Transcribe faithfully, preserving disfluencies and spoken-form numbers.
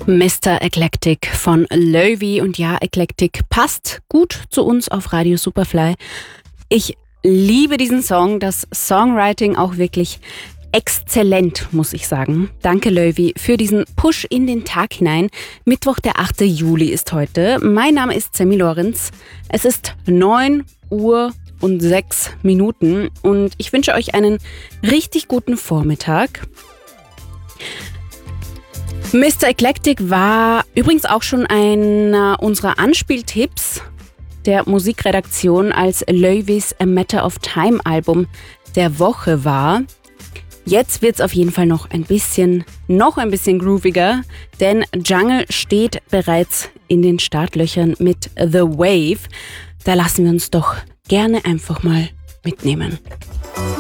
Mister Eclectic von Loewy. Und ja, Eclectic passt gut zu uns auf Radio Superfly. Ich liebe diesen Song, das Songwriting auch wirklich exzellent, muss ich sagen. Danke Loewy für diesen Push in den Tag hinein. Mittwoch, der achte Juli ist heute. Mein Name ist Sammy Lorenz. Es ist neun Uhr und sechs Minuten und ich wünsche euch einen richtig guten Vormittag. Mister Eclectic war übrigens auch schon einer unserer Anspieltipps der Musikredaktion, als Loewys A Matter of Time Album der Woche war. Jetzt wird's auf jeden Fall noch ein bisschen, noch ein bisschen grooviger, denn Jungle steht bereits in den Startlöchern mit The Wave. Da lassen wir uns doch gerne einfach mal mitnehmen.